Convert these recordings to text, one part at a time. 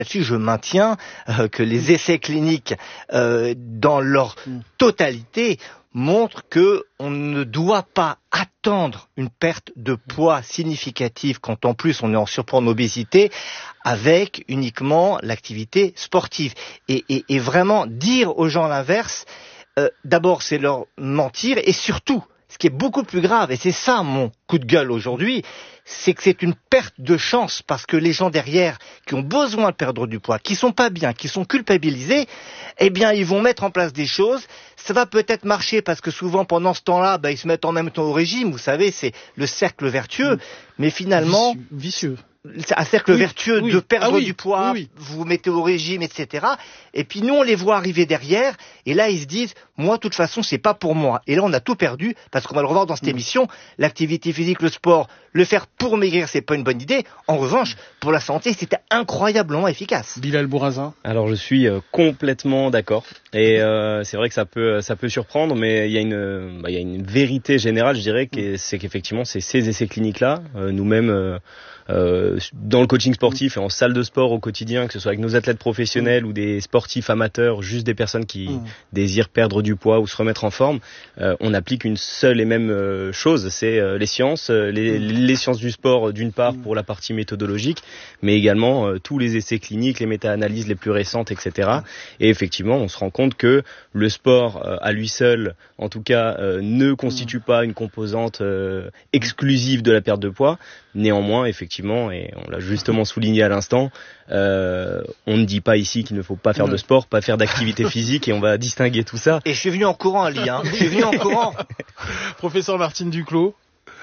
Là-dessus, je maintiens que les essais cliniques, dans leur totalité, montrent que on ne doit pas attendre une perte de poids significative quand en plus on est en surpoids, en obésité, avec uniquement l'activité sportive. Et vraiment dire aux gens l'inverse, d'abord c'est leur mentir, et surtout, ce qui est beaucoup plus grave, et c'est ça mon coup de gueule aujourd'hui, c'est que c'est une perte de chance, parce que les gens derrière qui ont besoin de perdre du poids, qui sont pas bien, qui sont culpabilisés, eh bien ils vont mettre en place des choses. Ça va peut-être marcher parce que souvent pendant ce temps-là, ils se mettent en même temps au régime. Vous savez, c'est le cercle vertueux, mais finalement vicieux. Un cercle vertueux de perdre du poids, vous vous mettez au régime, etc. Et puis nous, on les voit arriver derrière, et là, ils se disent, moi, de toute façon, c'est pas pour moi. Et là, on a tout perdu, parce qu'on va le revoir dans cette émission, l'activité physique, le sport, le faire pour maigrir, c'est pas une bonne idée. En revanche, pour la santé, c'était incroyablement efficace. Bilal Bourrazin. Alors, je suis complètement d'accord. Et c'est vrai que ça peut surprendre, mais il y a une vérité générale, je dirais, c'est qu'effectivement, c'est ces essais cliniques-là, nous-mêmes, dans le coaching sportif et en salle de sport au quotidien, que ce soit avec nos athlètes professionnels ou des sportifs amateurs, juste des personnes qui désirent perdre du poids ou se remettre en forme, on applique une seule et même chose, c'est les sciences, les sciences du sport d'une part pour la partie méthodologique, mais également tous les essais cliniques, les méta-analyses les plus récentes, etc. Et effectivement, on se rend compte que le sport à lui seul, en tout cas, ne constitue pas une composante exclusive de la perte de poids. Néanmoins, effectivement, et on l'a justement souligné à l'instant, on ne dit pas ici qu'il ne faut pas faire de sport, pas faire d'activité physique, et on va distinguer tout ça. Et je suis venu en courant, Ali, je suis venu en courant. Professeur Martine Duclos.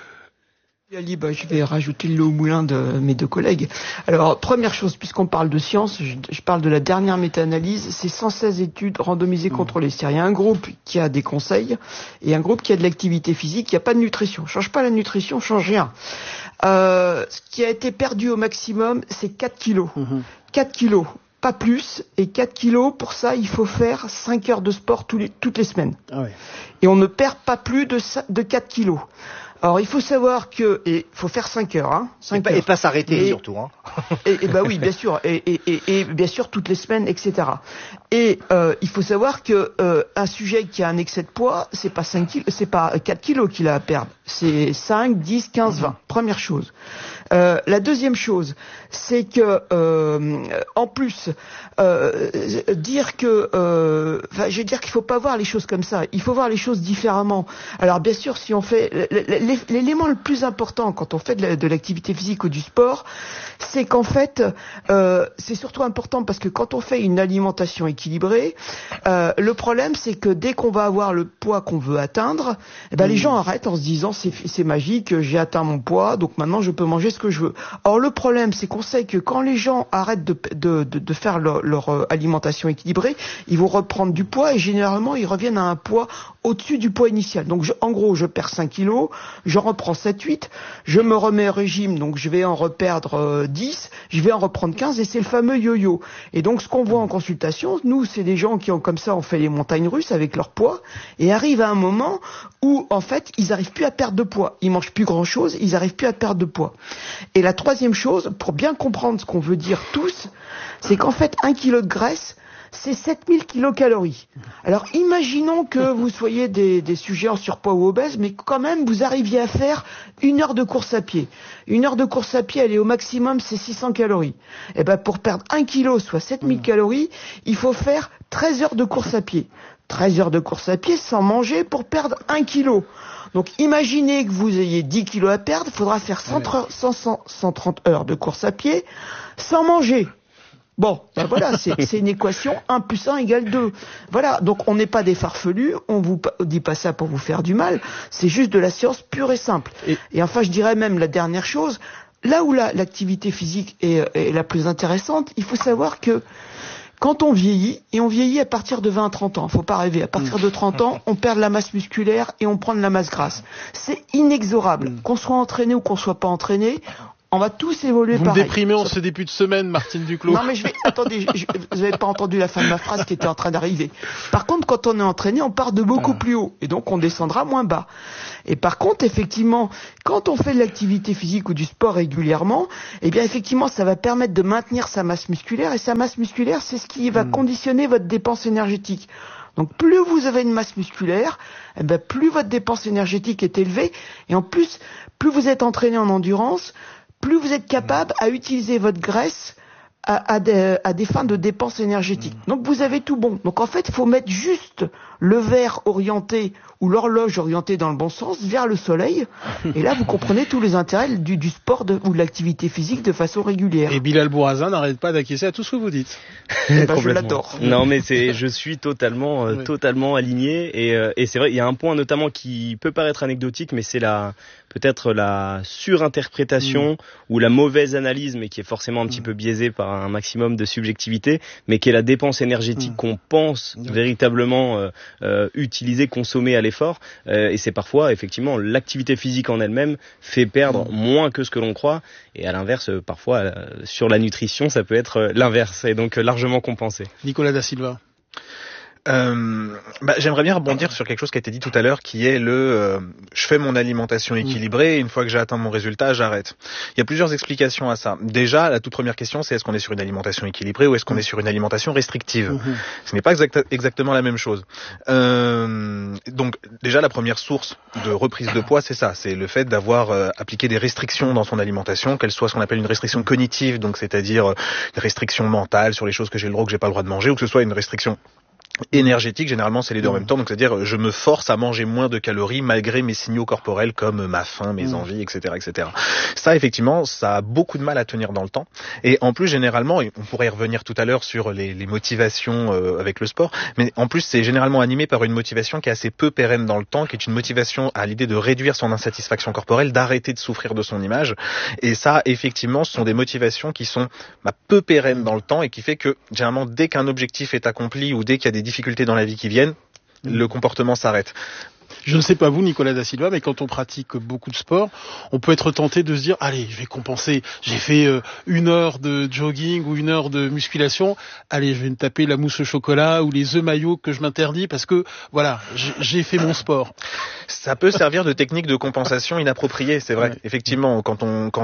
Ali, je vais rajouter l'eau au moulin de mes deux collègues. Alors, première chose, puisqu'on parle de science, je parle de la dernière méta-analyse, c'est 116 études randomisées contrôlées. C'est-à-dire, il y a un groupe qui a des conseils et un groupe qui a de l'activité physique, il n'y a pas de nutrition. Change pas la nutrition, change rien. Ce qui a été perdu au maximum, c'est 4 kilos. 4 kilos. Pas plus, et 4 kilos, pour ça, il faut faire 5 heures de sport toutes les semaines. Ah ouais. Et on ne perd pas plus de 4 kilos. Alors, il faut savoir que, et faut faire 5 heures, hein. 5 heures. Et pas s'arrêter, surtout, hein. Et oui, bien sûr. Et bien sûr, toutes les semaines, etc. Et, il faut savoir que, un sujet qui a un excès de poids, c'est pas 4 kilos qu'il a à perdre. C'est 5, 10, 15, 20. Première chose. La deuxième chose, c'est que, en plus, dire que, je veux dire qu'il faut pas voir les choses comme ça. Il faut voir les choses différemment. Alors, bien sûr, si on fait, l'élément le plus important quand on fait de l'activité physique ou du sport, c'est qu'en fait, c'est surtout important parce que quand on fait une alimentation équilibrée, le problème c'est que dès qu'on va avoir le poids qu'on veut atteindre, les gens arrêtent en se disant c'est magique, j'ai atteint mon poids, donc maintenant je peux manger ce que je veux. Or le problème c'est qu'on sait que quand les gens arrêtent de faire leur alimentation équilibrée, ils vont reprendre du poids et généralement ils reviennent à un poids au-dessus du poids initial. Donc en gros je perds 5 kilos, je reprends 7-8, je me remets au régime, donc je vais en reperdre 10, je vais en reprendre 15 et c'est le fameux yo-yo. Et donc ce qu'on voit en consultation, nous c'est des gens qui ont comme ça, on fait les montagnes russes avec leur poids et arrive à un moment où en fait ils arrivent plus à perdre de poids, ils mangent plus grand chose, ils arrivent plus à perdre de poids. Et la troisième chose, pour bien comprendre ce qu'on veut dire tous, c'est qu'en fait 1 kilo de graisse, c'est 7000 kilocalories. Alors imaginons que vous soyez des sujets en surpoids ou obèses, mais quand même vous arriviez à faire 1 heure de course à pied. 1 heure de course à pied, elle est au maximum, c'est 600 calories. Et pour perdre 1 kilo, soit 7000 calories, il faut faire 13 heures de course à pied. 13 heures de course à pied sans manger pour perdre 1 kilo. Donc imaginez que vous ayez 10 kilos à perdre, il faudra faire 130 heures de course à pied sans manger. Bon, voilà, c'est une équation 1 plus 1 égale 2. Voilà, donc on n'est pas des farfelus, on vous dit pas ça pour vous faire du mal, c'est juste de la science pure et simple. Et enfin, je dirais même la dernière chose, là où l'activité physique est la plus intéressante, il faut savoir que quand on vieillit, et on vieillit à partir de 20 à 30 ans, faut pas rêver, à partir de 30 ans, on perd de la masse musculaire et on prend de la masse grasse. C'est inexorable. Qu'on soit entraîné ou qu'on soit pas entraîné, On va tous évoluer Vous pareil. me déprimez en ce début de semaine, Martine Duclos. Non mais attendez, vous n'avez pas entendu la fin de ma phrase qui était en train d'arriver. Par contre, quand on est entraîné, on part de beaucoup plus haut et donc on descendra moins bas. Et par contre, effectivement, quand on fait de l'activité physique ou du sport régulièrement, eh bien effectivement, ça va permettre de maintenir sa masse musculaire et sa masse musculaire, c'est ce qui va conditionner votre dépense énergétique. Donc plus vous avez une masse musculaire, eh ben, plus votre dépense énergétique est élevée et en plus, plus vous êtes entraîné en endurance, plus vous êtes capable à utiliser votre graisse à des fins de dépenses énergétiques. Donc vous avez tout bon. Donc en fait, il faut mettre juste le verre orienté ou l'horloge orientée dans le bon sens vers le soleil. Et là, vous comprenez tous les intérêts du sport ou de l'activité physique de façon régulière. Et Bilal Bourrazin n'arrête pas d'acquiescer à tout ce que vous dites. Je l'adore. Non, mais je suis totalement aligné et c'est vrai, il y a un point notamment qui peut paraître anecdotique, mais c'est peut-être la surinterprétation ou la mauvaise analyse, mais qui est forcément un petit peu biaisée par un maximum de subjectivité, mais qui est la dépense énergétique qu'on pense véritablement utiliser, consommer à l'effort, et c'est parfois effectivement l'activité physique en elle-même fait perdre moins que ce que l'on croit, et à l'inverse parfois sur la nutrition ça peut être l'inverse, et donc largement compensé. Nicolas Da Silva. J'aimerais bien rebondir sur quelque chose qui a été dit tout à l'heure, qui est je fais mon alimentation équilibrée et une fois que j'ai atteint mon résultat, j'arrête. Il y a plusieurs explications à ça. Déjà, la toute première question, c'est est-ce qu'on est sur une alimentation équilibrée ou est-ce qu'on est sur une alimentation restrictive? Ce n'est pas exactement la même chose. Donc déjà, la première source de reprise de poids, c'est ça, c'est le fait d'avoir appliqué des restrictions dans son alimentation, qu'elle soit ce qu'on appelle une restriction cognitive, donc c'est-à-dire une restriction mentale sur les choses que j'ai le droit ou que j'ai pas le droit de manger, ou que ce soit une restriction énergétique, généralement c'est les deux en même temps, donc c'est-à-dire je me force à manger moins de calories malgré mes signaux corporels comme ma faim, mes envies, etc., etc. Ça effectivement, ça a beaucoup de mal à tenir dans le temps, et en plus généralement, et on pourrait y revenir tout à l'heure sur les motivations avec le sport, mais en plus c'est généralement animé par une motivation qui est assez peu pérenne dans le temps, qui est une motivation à l'idée de réduire son insatisfaction corporelle, d'arrêter de souffrir de son image, et ça effectivement ce sont des motivations qui sont peu pérennes dans le temps et qui fait que généralement dès qu'un objectif est accompli ou dès qu'il y a des difficultés dans la vie qui viennent, le comportement s'arrête. Je ne sais pas vous, Nicolas Da Silva, mais quand on pratique beaucoup de sport, on peut être tenté de se dire, allez, je vais compenser. J'ai fait 1 heure de jogging ou 1 heure de musculation. Allez, je vais me taper la mousse au chocolat ou les œufs maillots que je m'interdis parce que, voilà, j'ai fait mon sport. Ça peut servir de technique de compensation inappropriée, c'est vrai. Ouais. Effectivement, quand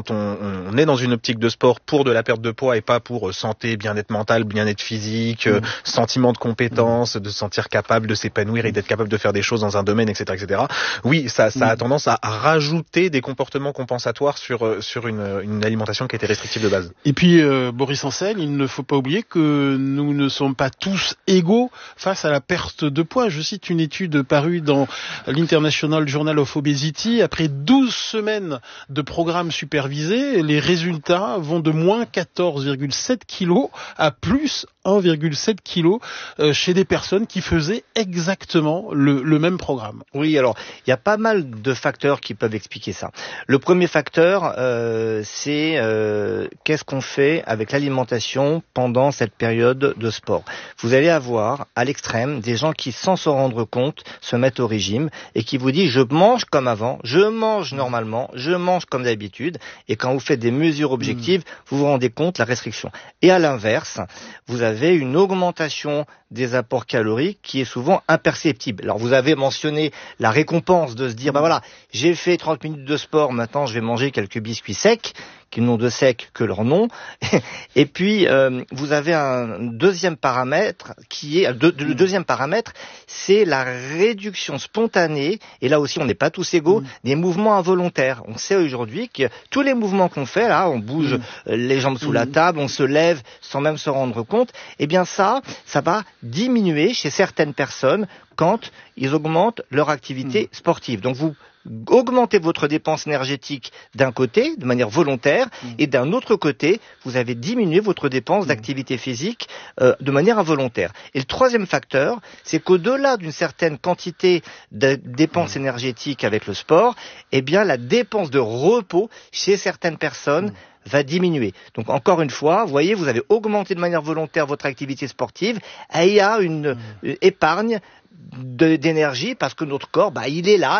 on est dans une optique de sport pour de la perte de poids et pas pour santé, bien-être mental, bien-être physique, sentiment de compétence, de se sentir capable de s'épanouir et d'être capable de faire des choses dans un domaine, etc., etc. Oui, ça a tendance à rajouter des comportements compensatoires sur une alimentation qui était restrictive de base. Et puis, Boris Enseigne, il ne faut pas oublier que nous ne sommes pas tous égaux face à la perte de poids. Je cite une étude parue dans l'International Journal of Obesity. Après 12 semaines de programme supervisé, les résultats vont de moins 14,7 kilos à plus 1,7 kg chez des personnes qui faisaient exactement le même programme. Oui, alors il y a pas mal de facteurs qui peuvent expliquer ça. Le premier facteur, c'est qu'est-ce qu'on fait avec l'alimentation pendant cette période de sport. Vous allez avoir à l'extrême des gens qui, sans se rendre compte, se mettent au régime et qui vous disent je mange comme avant, je mange normalement, je mange comme d'habitude, et quand vous faites des mesures objectives, vous vous rendez compte de la restriction. Et à l'inverse, vous avez une augmentation des apports caloriques qui est souvent imperceptible. Alors vous avez mentionné la récompense de se dire, voilà, j'ai fait 30 minutes de sport, maintenant je vais manger quelques biscuits secs, qui n'ont de sec que leur nom. Et puis vous avez un deuxième paramètre qui est le deuxième paramètre, c'est la réduction spontanée. Et là aussi, on n'est pas tous égaux des mouvements involontaires. On sait aujourd'hui que tous les mouvements qu'on fait là, on bouge les jambes sous la table, on se lève sans même se rendre compte. Eh bien ça va diminuer chez certaines personnes quand ils augmentent leur activité sportive. Donc vous augmentez votre dépense énergétique d'un côté, de manière volontaire, et d'un autre côté, vous avez diminué votre dépense d'activité physique de manière involontaire. Et le troisième facteur, c'est qu'au-delà d'une certaine quantité de dépenses énergétiques avec le sport, eh bien la dépense de repos chez certaines personnes va diminuer. Donc encore une fois, vous voyez, vous avez augmenté de manière volontaire votre activité sportive, et il y a une épargne d'énergie parce que notre corps, il est là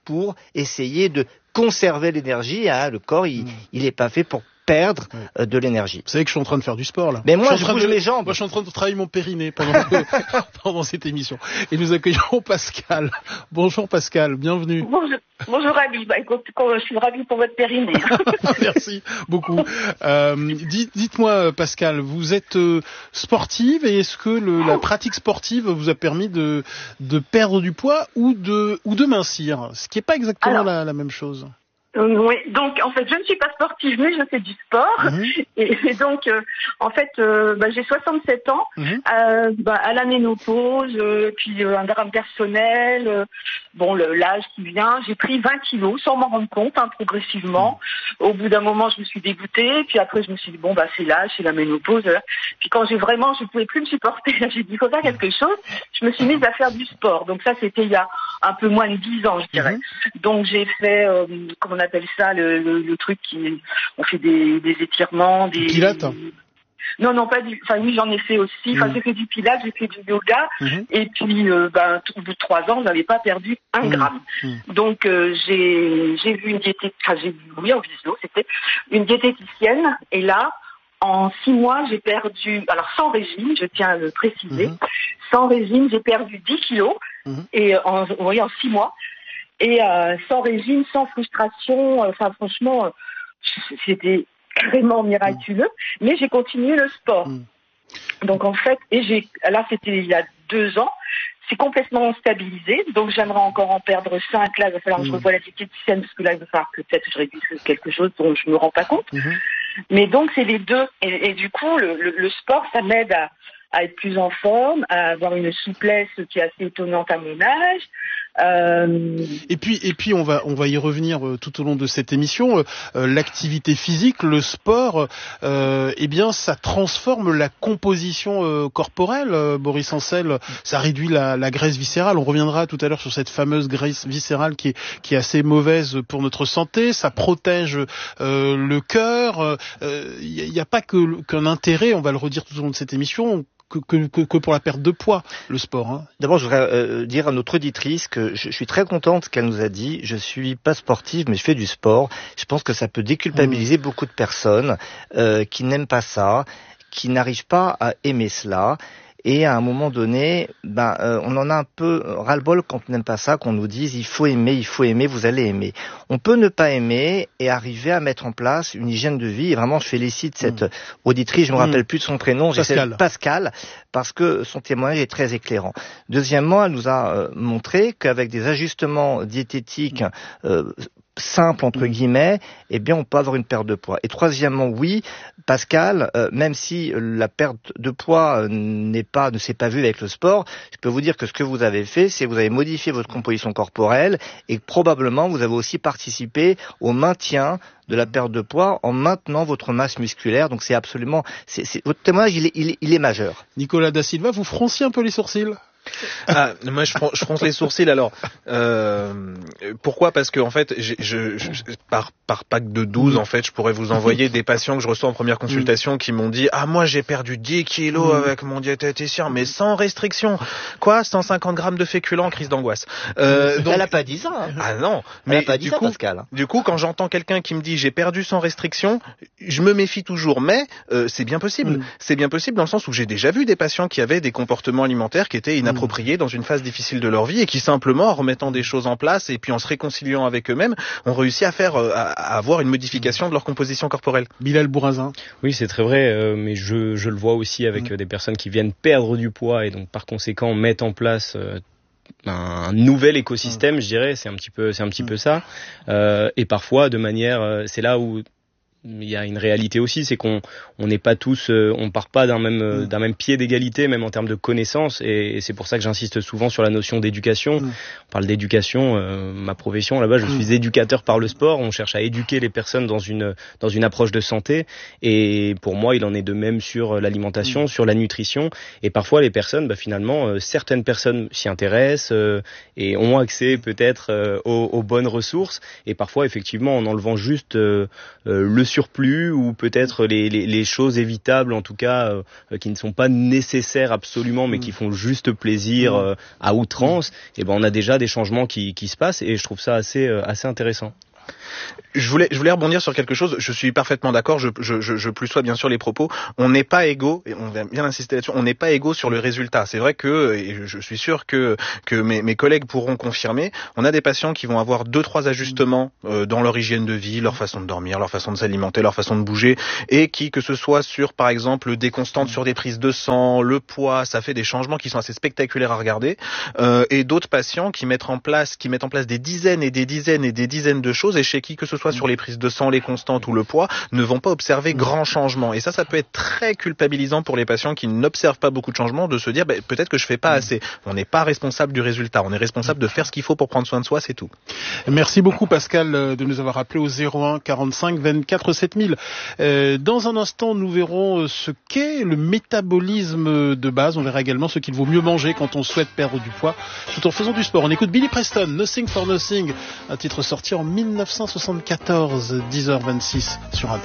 pour essayer de conserver l'énergie. Hein. Le corps, il est pas fait pour perdre de l'énergie. Vous savez que je suis en train de faire du sport, là. Mais moi, je bouge mes jambes. Moi, je suis en train de travailler mon périnée pendant cette émission. Et nous accueillons Pascal. Bonjour Pascal, bienvenue. Bonjour Ali, écoute, je suis ravie pour votre périnée. Merci beaucoup. Dites-moi Pascal, vous êtes sportive et est-ce que la pratique sportive vous a permis de perdre du poids ou de mincir, ce qui n'est pas exactement la même chose? Oui, donc en fait je ne suis pas sportive mais je fais du sport et donc en fait j'ai 67 ans, à la ménopause, puis un drame personnel, l'âge qui vient, j'ai pris 20 kilos sans m'en rendre compte, progressivement. Au bout d'un moment je me suis dégoûtée, puis après je me suis dit c'est l'âge, c'est la ménopause. Puis quand je pouvais plus me supporter, j'ai dit il faut faire quelque chose. Je me suis mise à faire du sport. Donc ça c'était il y a un peu moins de 10 ans je dirais. Donc j'ai fait comment on appelle ça, le truc on fait des étirements, des pilates. Non, pas du. Enfin oui, j'en ai fait aussi. Enfin, j'ai fait du pilates, j'ai fait du yoga, et puis au bout de 3 ans, je n'avais pas perdu 1 gramme. Donc j'ai vu une en visio, c'était une diététicienne, et là, en 6 mois, j'ai perdu. Alors sans régime, je tiens à le préciser, sans régime, j'ai perdu 10 kilos, et en 6 mois. Et sans régime, sans frustration, franchement, c'était vraiment miraculeux. Mais j'ai continué le sport. Donc en fait, là c'était il y a 2 ans, c'est complètement stabilisé. Donc j'aimerais encore en perdre 5. Là, il va falloir que je revoie la diététicienne parce que là, il va falloir que peut-être je réduise quelque chose dont je me rends pas compte. Mais donc c'est les deux. Et du coup, le sport, ça m'aide à être plus en forme, à avoir une souplesse qui est assez étonnante à mon âge. Et puis on va y revenir tout au long de cette émission. L'activité physique, le sport, ça transforme la composition corporelle. Boris Ancel, ça réduit la graisse viscérale. On reviendra tout à l'heure sur cette fameuse graisse viscérale qui est assez mauvaise pour notre santé. Ça protège le cœur. Il n'y a pas qu'un intérêt, on va le redire tout au long de cette émission, que pour la perte de poids, le sport. Hein. D'abord, je voudrais dire à notre auditrice que je suis très contente de ce qu'elle nous a dit. Je suis pas sportive, mais je fais du sport. Je pense que ça peut déculpabiliser beaucoup de personnes qui n'aiment pas ça, qui n'arrivent pas à aimer cela. Et à un moment donné, on en a un peu ras-le-bol quand on n'aime pas ça, qu'on nous dise il faut aimer, vous allez aimer. On peut ne pas aimer et arriver à mettre en place une hygiène de vie. Et vraiment, je félicite cette auditrice, je me rappelle plus de son prénom, Pascal, parce que son témoignage est très éclairant. Deuxièmement, elle nous a montré qu'avec des ajustements diététiques simple entre guillemets, on peut avoir une perte de poids. Et troisièmement, oui, Pascal, même si la perte de poids ne s'est pas vue avec le sport, je peux vous dire que ce que vous avez fait, c'est que vous avez modifié votre composition corporelle et que probablement vous avez aussi participé au maintien de la perte de poids en maintenant votre masse musculaire. Donc c'est absolument, votre témoignage, il est majeur. Nicolas Da Silva, vous fronciez un peu les sourcils? Moi je fronce les sourcils. Alors pourquoi? Parce que en fait par pack de 12 en fait je pourrais vous envoyer des patients que je reçois en première consultation qui m'ont dit moi j'ai perdu 10 kilos avec mon diététicien mais sans restriction. Quoi? 150 grammes de féculents, crise d'angoisse. Donc... Elle a pas dit ça. Hein. Ah non. Mais elle a pas dit ça, Pascal. Du coup quand j'entends quelqu'un qui me dit j'ai perdu sans restriction, je me méfie toujours. Mais c'est bien possible. C'est bien possible dans le sens où j'ai déjà vu des patients qui avaient des comportements alimentaires qui étaient inappropriés dans une phase difficile de leur vie et qui simplement en remettant des choses en place et puis en se réconciliant avec eux-mêmes ont réussi à avoir une modification de leur composition corporelle. Bilal Bourrazin. Oui, c'est très vrai, mais je le vois aussi avec des personnes qui viennent perdre du poids et donc par conséquent mettent en place un nouvel écosystème, je dirais, c'est un petit peu ça. Et parfois de manière, c'est là où il y a une réalité aussi, c'est qu'on n'est pas tous, on part pas d'un même pied d'égalité, même en termes de connaissances, et c'est pour ça que j'insiste souvent sur la notion d'éducation. On parle d'éducation, ma profession là-bas, je suis éducateur par le sport. On cherche à éduquer les personnes dans une approche de santé, et pour moi, il en est de même sur l'alimentation, sur la nutrition, et parfois les personnes, finalement, certaines personnes s'y intéressent et ont accès peut-être aux bonnes ressources, et parfois effectivement en enlevant juste le surplus ou peut-être les choses évitables, en tout cas, qui ne sont pas nécessaires absolument, mais qui font juste plaisir à outrance, et ben on a déjà des changements qui se passent, et je trouve ça assez intéressant. Je voulais rebondir sur quelque chose. Je suis parfaitement d'accord. Je plus sois bien sûr les propos. On n'est pas égaux, et on va bien insister là-dessus. On n'est pas égaux sur le résultat. C'est vrai que, et je suis sûr que mes collègues pourront confirmer, on a des patients qui vont avoir 2-3 ajustements dans leur hygiène de vie, leur façon de dormir, leur façon de s'alimenter, leur façon de bouger, et que ce soit sur, par exemple, des constantes sur des prises de sang, le poids, ça fait des changements qui sont assez spectaculaires à regarder. Et d'autres patients qui mettent en place des dizaines et des dizaines et des dizaines de choses, et chez qui, que ce soit sur les prises de sang, les constantes ou le poids, ne vont pas observer grand changement. Et ça peut être très culpabilisant pour les patients qui n'observent pas beaucoup de changements, de se dire peut-être que je fais pas assez. On n'est pas responsable du résultat, on est responsable de faire ce qu'il faut pour prendre soin de soi, c'est tout. Merci beaucoup Pascal de nous avoir appelé au 01 45 24 7000. Dans un instant, nous verrons ce qu'est le métabolisme de base. On verra également ce qu'il vaut mieux manger quand on souhaite perdre du poids tout en faisant du sport. On écoute Billy Preston, Nothing for Nothing, un titre sorti en 1974, 10h26 sur Radio.